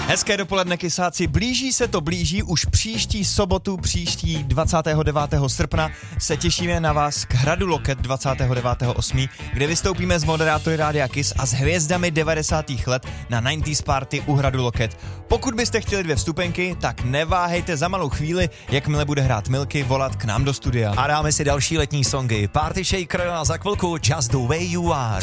Hezké dopoledne, kysáci. Blíží už příští sobotu, příští 29. srpna se těšíme na vás k Hradu Loket 29.8., kde vystoupíme s moderátory Rádia Kiss a s hvězdami 90. let na 90s Party u Hradu Loket. Pokud byste chtěli 2 vstupenky, tak neváhejte za malou chvíli, jakmile bude hrát Milky, volat k nám do studia. A dáme si další letní songy. Party Shaker a za chvilku Just the Way You Are.